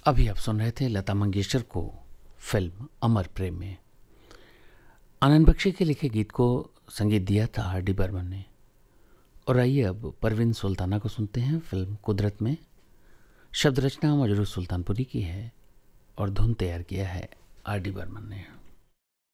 अभी आप सुन रहे थे लता मंगेशकर को फिल्म अमर प्रेम में। आनंद बख्शी के लिखे गीत को संगीत दिया था आर डी बर्मन ने। और आइए अब परवीन सुल्ताना को सुनते हैं फिल्म कुदरत में। शब्द रचना मजरूह सुल्तानपुरी की है और धुन तैयार किया है आर डी बर्मन ने।